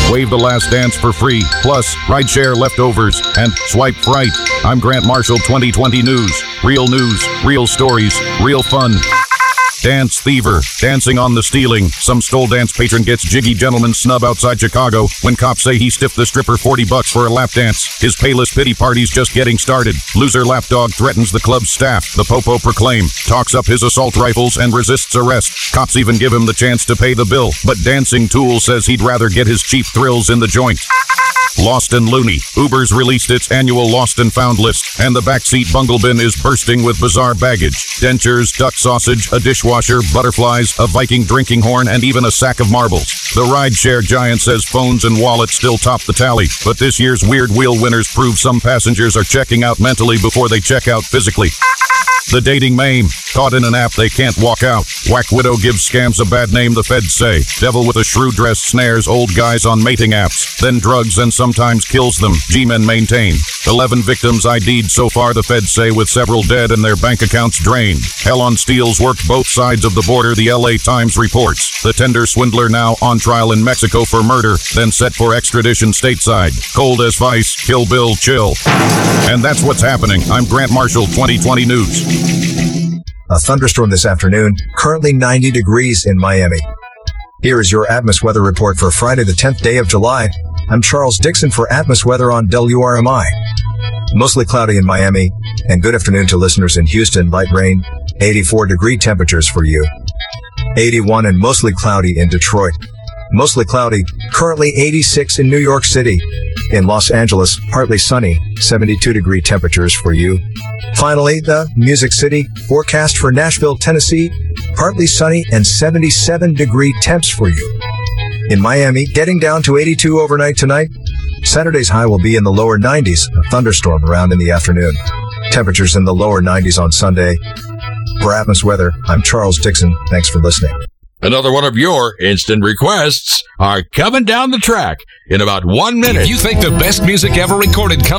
Wave the Last Dance for free, plus rideshare leftovers, and swipe right. I'm Grant Marshall, 2020 News. Real news, real stories, real fun. Dance Thiever, dancing on the stealing. Some stole dance patron gets jiggy gentleman snub outside Chicago when cops say he stiffed the stripper $40 for a lap dance. His Payless pity party's just getting started. Loser lapdog threatens the club's staff, the Popo proclaim. Talks up his assault rifles and resists arrest. Cops even give him the chance to pay the bill, but Dancing Tool says he'd rather get his cheap thrills in the joint. Lost and Loony. Uber's released its annual Lost and Found list, and the backseat bungle bin is bursting with bizarre baggage. Dentures, duck sausage, a dishwasher, butterflies, a Viking drinking horn, and even a sack of marbles. The rideshare giant says phones and wallets still top the tally, but this year's Weird Wheel winners prove some passengers are checking out mentally before they check out physically. The dating mame. Caught in an app they can't walk out. Whack widow gives scams a bad name, the feds say. Devil with a shrew dress snares old guys on mating apps, then drugs and sometimes kills them, G-men maintain. 11 victims ID'd so far, the feds say, with several dead and their bank accounts drained. Hell on Steels worked both sides of the border, the LA Times reports. The tender swindler now on trial in Mexico for murder, then set for extradition stateside. Cold as Vice, Kill Bill, chill. And that's what's happening. I'm Grant Marshall, 2020 News. A thunderstorm this afternoon, currently 90 degrees in Miami. Here is your Atmos weather report for Friday the 10th day of July. I'm Charles Dixon for Atmos weather on WRMI. Mostly cloudy in Miami, and good afternoon to listeners in Houston, light rain, 84-degree temperatures for you. 81 and mostly cloudy in Detroit. Mostly cloudy, currently 86 in New York City. In Los Angeles, partly sunny, 72-degree temperatures for you. Finally, the Music City forecast for Nashville, Tennessee, partly sunny and 77-degree temps for you. In Miami, getting down to 82 overnight tonight. Saturday's high will be in the lower 90s, a thunderstorm around in the afternoon. Temperatures in the lower 90s on Sunday. For Atmos Weather, I'm Charles Dixon. Thanks for listening. Another one of your instant requests are coming down the track in about 1 minute. If you think the best music ever recorded comes